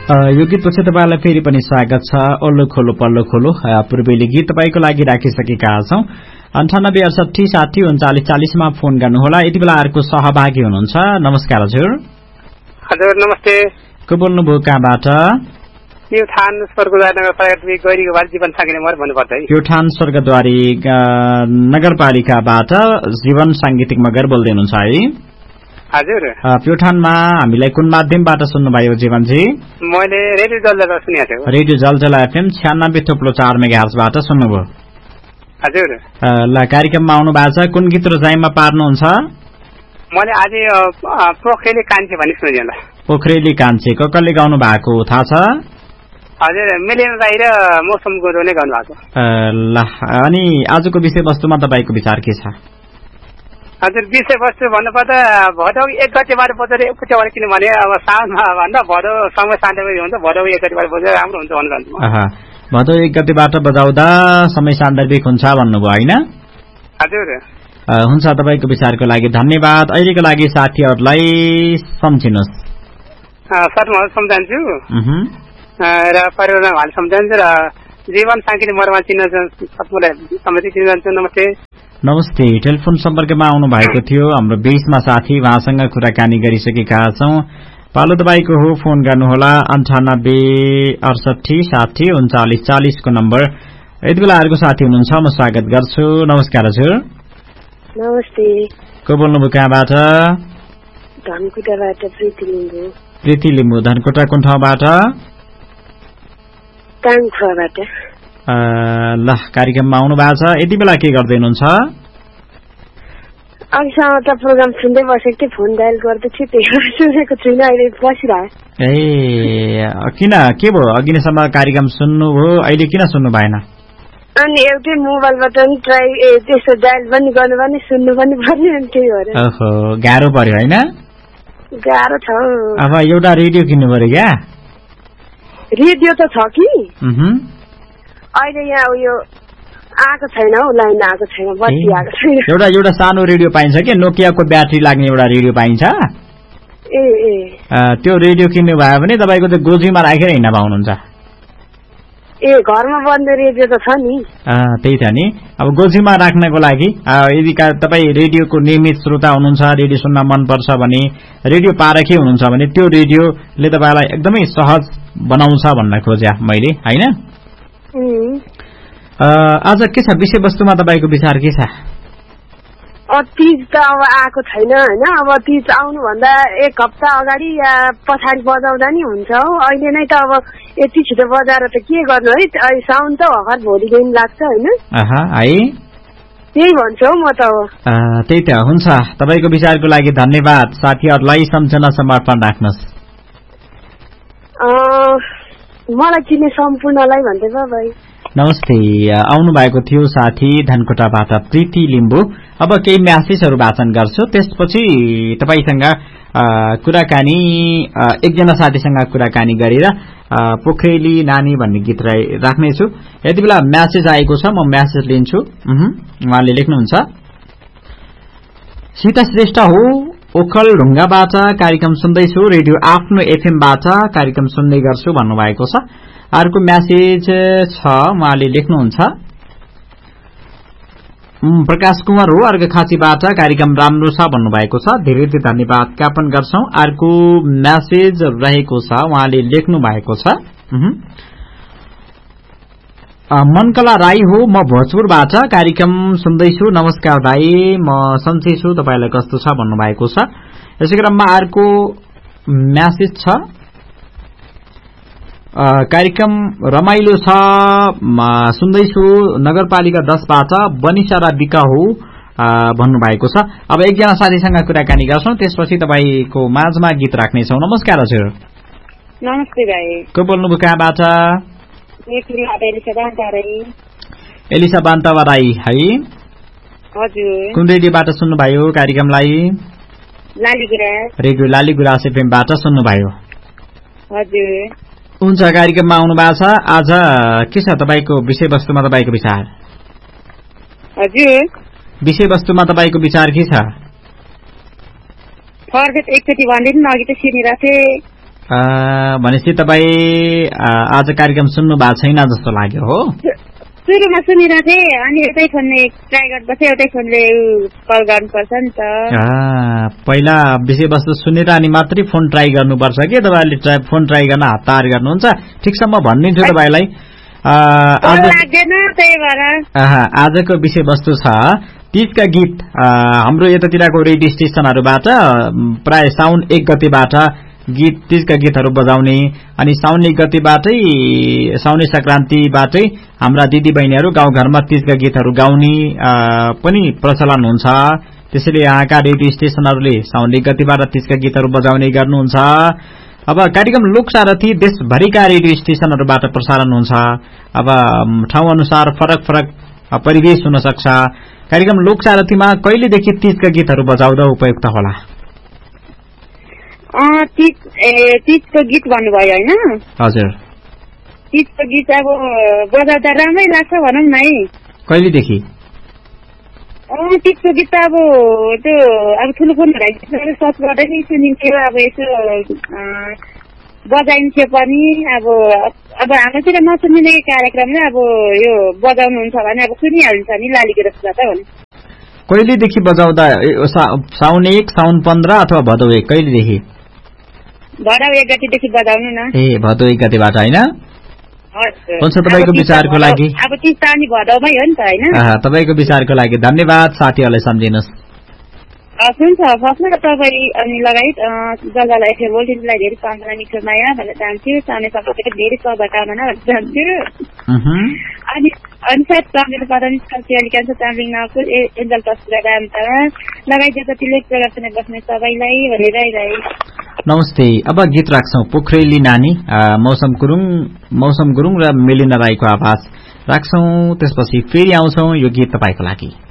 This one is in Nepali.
यो गीतपछि तपाईलाई फेरि पनि स्वागत छ। ओल्लो खोलो पल्लो खोलो पूर्वेली गीत तपाईको लागि राखिसकेका छौं। 9868603940 मा फोन गर्नुहोला। यति बेला अर्को सहभागी हुनुहुन्छ। नमस्कार हजुर। हजुर नमस्ते। को बोल्नुभयो कहाँबाट? प्युठान स्वर्गद्वारी नगरपालिका गैरीको बारे जीवन साङ्गीतिक मगर भन्नुपर्छ है। प्युठान स्वर्गद्वारी नगरपालिकाबाट जीवन साङ्गीतिक मगर बोल्दै हुनुहुन्छ है? हजुर। प्युठानमा हामीलाई कुन माध्यमबाट सुन्नुभयो जीवनजी? मैले रेडियो जलजला सुनेको थिएँ। रेडियो जलजला FM 96.4 मेगाहर्जबाट सुन्नुभयो? हजुर। ल कार्यक्रममा आउनु भएको छ। कुन गीत रोजाइमा पार्नुहुन्छ? मैले आज पोखरेली कान्छे भन्ने सुनेँ। पोखरेली कान्छे कसले गाउनु भएको थाहा छ? हजुर मिलियन राई र मौसम गुरुङले गाउनु भएको। ल अनि आजको विषयवस्तुमा तपाईको विचार के छ? हजुर विषयवस्तु भन्नुपर्दा भदौ 1 गतेबाट बजेर उपचार किनभने अब साउनमा भन्दा भदौ समय सान्दर्भिक हुन्छ। भदौ 1 गतेबाट बजेर राम्रो हुन्छ भन्नुहुन्छ। भदौ 1 गतेबाट बजाउँदा समय सान्दर्भिक हुन्छ भन्नुभयो हैन? हजुर। हुन्छ तपाईको विचारको लागि धन्यवाद। अहिलेको लागि साथीहरुलाई सम्झिनुस्। सर म सम्झन्छु र परिवारमा हाल सम्झन्छु र जीवन साङ्गीतिक मरमा चिन्न सबैलाई सम्झिन चाहन्छु। नमस्ते। नमस्ते। टेलिफोन सम्पर्कमा आउनु भएको थियो हाम्रो 20 मा साथी उहाँसँग कुराकानी गरिसकेका छौं। पालो तपाईको हो। फोन गर्नुहोला 9868603940 को नम्बर। यति बेला अर्को साथी हुनुहुन्छ। म स्वागत गर्छु। नमस्कार हजुर। नमस्ते। को बोल्नुभयो कहाँबाट? धनकुटाबाट प्रीति लिम्बू। प्रीति लिम्बू धनकुटा कुन ठाउँबाट? काङखुवाबाट। ल कार्यक्रममा आउनु भएको छ। यति बेला के गर्दै हुनुहुन्छ? अघिसम्म त प्रोग्राम सुन्दै बसेको थिएँ। फोन डायल गर्दै थिएँ त्यही सुनेको छुइनँ। अहिले बसिरहेको। ए किन के भयो? अघिसम्म कार्यक्रम सुन्नुभयो अहिले किन सुन्नु भएन? अनि एउटै मोबाइलबाट नि ट्राई त्यसो डायल पनि गर्नु पनि सुन्नु पनि पर्ने अनि त्यही भएर। ओहो गाह्रो पर्यो हैन? गाह्रो छ। अब एउटा रेडियो किन्नु पर्यो क्या? रेडियो त छ कि अहिले यहाँ उयो आएको छैन हौ। लाइन आएको छैन। बत्ती आएको छैन। एउटा सानो रेडियो पाइन्छ के? नोकियाको ब्याट्री लाग्ने एउटा रेडियो पाइन्छ। ए त्यो रेडियो किन्नु भयो भने तपाईको त गोजीमा राखेर हिँड्न पाउनुहुन्छ। ए घरमा बन्द रेडियो त छ नि। त्यही त नि। अब गोजीमा राख्नको लागि यदि तपाई रेडियोको नियमित श्रोता हुनुहुन्छ, रेडियो सुन्न मन पर्छ भने, रेडियो पारखी हुनुहुन्छ भने त्यो रेडियोले तपाईलाई एकदमै सहज बनाउँछ भन्न खोजे मैले हैन? आज के छ विषयवस्तुमा तपाईको विचार के छ? तीज त अब आएको छैन हैन? अब तीज आउनु भन्दा 1 हप्ता अगाडि या पछाडि बजाउँदा नि हुन्छ हौ। अहिले नै त अब यति छिटो बजाएर त के गर्नु है? साउन त हर भोलि दिन लाग्छ हैन? है त्यही भन्छु हौ म त। त्यही त हुन्छ। तपाईको विचारको लागि धन्यवाद। साथीहरुलाई सम्झना समर्पण राख्नुस्। मलाई चिन्ने सम्पूर्णलाई भन्दै बाइ। नमस्ते। आउनु भएको थियो साथी धनकोटाबाट प्रीति लिम्बू। अब केही म्यासेजहरु वाचन गर्छु। त्यसपछि तपाईसँग कुराकानी एकजना साथीसँग कुराकानी गरेर पोखरेली नानी भन्ने गीत राख्नेछु। यति बेला म्यासेज आएको छ। म म्यासेज लिन्छु। उहाँले लेख्नुहुन्छ सीता श्रेष्ठ हो ओखल ढुङ्गाबाट कार्यक्रम सुन्दैछु। रेडियो आफ्नो एफएमबाट कार्यक्रम सुन्दै गर्छु भन्नुभएको छ। अर्को म्यासेज छ। उहाँले लेख्नुहुन्छ प्रकाश कुमार हो अर्घखाँचीबाट कार्यक्रम राम्रो छ भन्नुभएको छ। धेरै धेरै धन्यवाद ज्ञापन गर्छौं। अर्को म्यासेज रहेको छ। उहाँले लेख्नु भएको छ मनकला राई हो म भोजपुरबाट कार्यक्रम सुन्दैछु। नमस्कार दाई म सन्चै छु। तपाईलाई कस्तो छ भन्नुभएको छ। यसै क्रममा अर्को म्यासेज छ कार्यक्रम रमाइलो छ सुन्दैछु नगरपालिका 10 बाट बनिसा र बिका हो भन्नुभएको छ। अब एकजना साथीसँग कुराकानी गर्छौं। त्यसपछि तपाईको माझमा गीत राख्नेछौं। नमस्कार हजुर। नमस्ते भाइ। को बोल्नुभयो कहाँबाट? एलिसा बान्तावा राई है? हजुर। कुन रेडियोबाट सुन्नुभयो कार्यक्रमलाई? रेडियो लालीगुराँस एफएमबाट सुन्नुभयो? हजुर। हुन्छ कार्यक्रममा आउनु भएको छ। आज के छ तपाईको विषयवस्तुमा तपाईको विचार? हजुर। विषयवस्तुमा तपाईको विचार के छ? फर्केट एकचोटि भन्दिनु अघि त सुनिरहेको थिएँ। भनेपछि तपाईँ आज कार्यक्रम सुन्नु भएको छैन जस्तो लाग्यो हो? सुरुमा सुनिरहेको थिएँ अनि एउटै फोनले ट्राई गर्नुपर्छ एउटै फोनले कल गर्नुपर्छ नि त। पहिला विषयवस्तु सुनेर अनि मात्रै फोन ट्राई गर्नुपर्छ कि तपाईँले फोन ट्राई गर्न हात तयार गर्नुहुन्छ? ठिकसम्म भनिदिन्छु तपाईँलाई। आजको विषयवस्तु छ तीजका गीत। हाम्रो यतातिरको रेडियो स्टेशनहरूबाट प्राय साउन 1 गतेबाट तीजका गीतहरू बजाउने अनि साउन 1 गतेबाटै साउने संक्रान्तिबाटै हाम्रा दिदी बहिनीहरू गाउँघरमा तीजका गीतहरू गाउने पनि प्रचलन हुन्छ। त्यसैले यहाँका रेडियो स्टेशनहरूले साउन 1 गतेबाट तीजका गीतहरू बजाउने गर्नुहुन्छ। अब कार्यक्रम लोकसारथी देशभरिका रेडियो स्टेशनहरूबाट प्रसारण हुन्छ। अब ठाउँ अनुसार फरक फरक परिवेश हुन सक्छ। कार्यक्रम लोकसारथीमा कहिलेदेखि तीजका गीतहरू बजाउँदा उपयुक्त होला? तीजको गीत भन्नुभयो होइन? हजुर, तीजको गीत अब बजाउँदा राम्रै लाग्छ भनौँ न है। कहिलेदेखि? तीजको गीत अब त्यो अब ठुलो फोनहरू सर्चबाट नै सुनिन्थ्यो। अब यसो बजाइन्थ्यो पनि। अब हाम्रोतिर नसुनिने कार्यक्रमले अब यो बजाउनुहुन्छ भने अब सुनिहाल्छ नि लालीको रसबाट भने। कहिलेदेखि बजाउँदा? साउन 1, साउन 15 अथवा भदौ 1? कहिलेदेखि? भदौ 1 गतेदेखि बजाउनु न। भदौ 1 गतेबाट होइन? हुन्छ, तपाईँको विचारको लागि। अब तीज त अनि भदौमै हो नि त होइन? तपाईँको विचारको लागि धन्यवाद। साथीहरूलाई सम्झिनुहोस्। हुन्छ, फर्स्टमा त तपाईँ अनि लगायत जग्गालाई एफएम भोल्टेजलाई धेरै पाउँदैन मिठो माया भन्न चाहन्छु। साउने सबैको धेरै शुभकामना भन्न चाहन्छु। अनि सायद प्राविधिक प्राथमिक स्कुल क्यान्सर चाम्लिङ नाउको एन्जल तस्बिर रामतारा लगायत जतिले प्रदर्शनमा बस्ने सबैलाई भनेर आइरहे। नमस्ते। अब गीत राख्छौं पोखरेली नानी, मौसम गुरुङ र मेलिना राईको आवाज राख्छौं। त्यसपछि फेरि आउँछौं। यो गीत तपाईको लागि।